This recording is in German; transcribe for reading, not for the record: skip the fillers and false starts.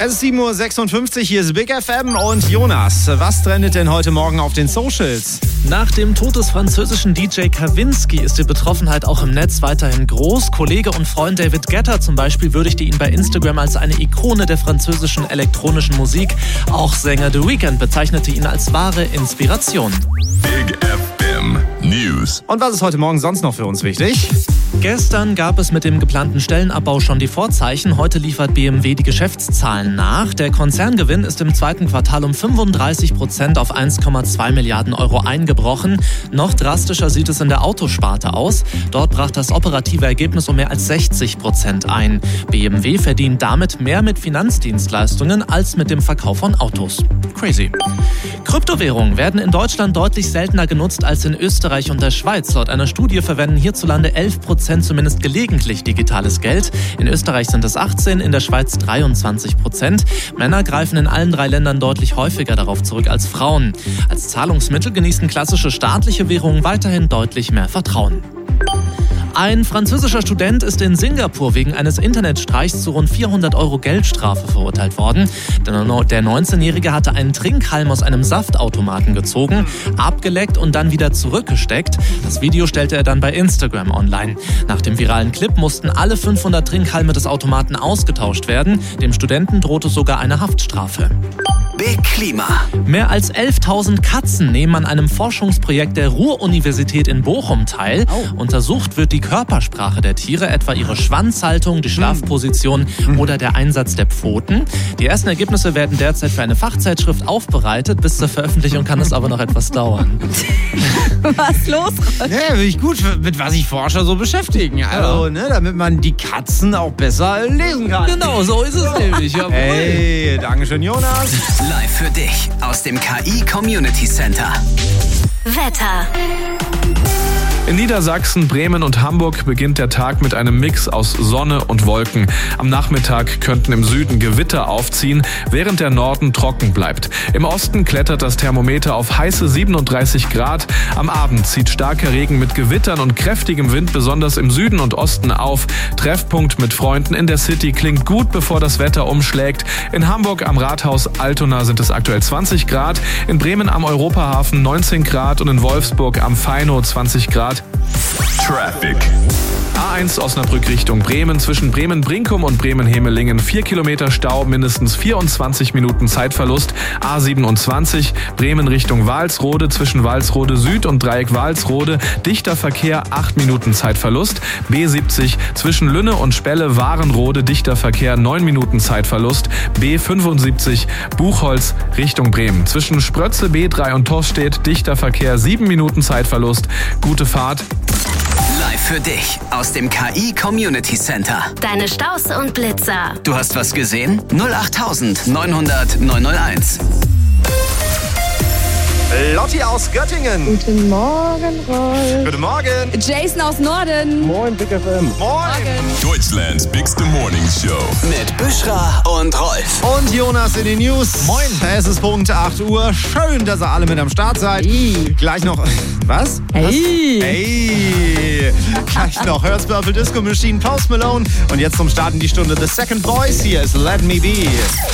Es ist 7.56 Uhr, hier ist Big FM und Jonas. Was trendet denn heute Morgen auf den Socials? Nach dem Tod des französischen DJ Kavinsky ist die Betroffenheit auch im Netz weiterhin groß. Kollege und Freund David Guetta zum Beispiel würdigte ihn bei Instagram als eine Ikone der französischen elektronischen Musik. Auch Sänger The Weeknd bezeichnete ihn als wahre Inspiration. Big FM News. Und was ist heute Morgen sonst noch für uns wichtig? Gestern gab es mit dem geplanten Stellenabbau schon die Vorzeichen. Heute liefert BMW die Geschäftszahlen nach. Der Konzerngewinn ist im zweiten Quartal um 35% auf 1,2 Milliarden Euro eingebrochen. Noch drastischer sieht es in der Autosparte aus. Dort brach das operative Ergebnis um mehr als 60% ein. BMW verdient damit mehr mit Finanzdienstleistungen als mit dem Verkauf von Autos. Crazy. Kryptowährungen werden in Deutschland deutlich seltener genutzt als in Österreich und der Schweiz. Laut einer Studie verwenden hierzulande 11% zumindest gelegentlich digitales Geld. In Österreich sind es 18%, in der Schweiz 23%. Männer greifen in allen 3 Ländern deutlich häufiger darauf zurück als Frauen. Als Zahlungsmittel genießen klassische staatliche Währungen weiterhin deutlich mehr Vertrauen. Ein französischer Student ist in Singapur wegen eines Internetstreichs zu rund 400 Euro Geldstrafe verurteilt worden. Der 19-Jährige hatte einen Trinkhalm aus einem Saftautomaten gezogen, abgeleckt und dann wieder zurückgesteckt. Das Video stellte er dann bei Instagram online. Nach dem viralen Clip mussten alle 500 Trinkhalme des Automaten ausgetauscht werden. Dem Studenten drohte sogar eine Haftstrafe. Big Klima. Mehr als 11.000 Katzen nehmen an einem Forschungsprojekt der Ruhr-Universität in Bochum teil. Untersucht wird die Körpersprache der Tiere, etwa ihre Schwanzhaltung, die Schlafposition oder der Einsatz der Pfoten. Die ersten Ergebnisse werden derzeit für eine Fachzeitschrift aufbereitet. Bis zur Veröffentlichung kann es aber noch etwas dauern. Was los? Ja, finde ich gut, mit was sich Forscher so beschäftigen. Also, damit man die Katzen auch besser lesen kann. Genau, so ist es nämlich. Jawohl. Hey, Dankeschön, Jonas. Live für dich aus dem KI Community Center. Wetter. In Niedersachsen, Bremen und Hamburg beginnt der Tag mit einem Mix aus Sonne und Wolken. Am Nachmittag könnten im Süden Gewitter aufziehen, während der Norden trocken bleibt. Im Osten klettert das Thermometer auf heiße 37 Grad. Am Abend zieht starker Regen mit Gewittern und kräftigem Wind besonders im Süden und Osten auf. Treffpunkt mit Freunden in der City klingt gut, bevor das Wetter umschlägt. In Hamburg am Rathaus Altona sind es aktuell 20 Grad, in Bremen am Europahafen 19 Grad und in Wolfsburg am Feino 20 Grad. Traffic. A1 Osnabrück Richtung Bremen, zwischen Bremen-Brinkum und Bremen-Hemelingen 4 Kilometer Stau, mindestens 24 Minuten Zeitverlust. A27 Bremen Richtung Walsrode, zwischen Walsrode Süd und Dreieck Walsrode, dichter Verkehr, 8 Minuten Zeitverlust. B70 zwischen Lünne und Spelle Warenrode, dichter Verkehr, 9 Minuten Zeitverlust. B75 Buchholz Richtung Bremen, zwischen Sprötze B3 und Torstedt, dichter Verkehr, 7 Minuten Zeitverlust. Gute Fahrt. Live für dich aus dem KI Community Center. Deine Staus und Blitzer. Du hast was gesehen? 08000 900 901. Lotti aus Göttingen. Guten Morgen, Rolf. Guten Morgen. Jason aus Norden. Moin, Big FM. Moin. Deutschlands biggste Morning Show. Mit Büschra und Rolf. Und Jonas in den News. Moin. Es ist Punkt 8 Uhr. Schön, dass ihr alle mit am Start seid. Hey. Gleich noch... Was? Hey. Hey. Gleich noch Hertz Purple Disco Machine, Post Malone. Und jetzt zum Starten die Stunde The Second Voice. Hier ist Let Me Be.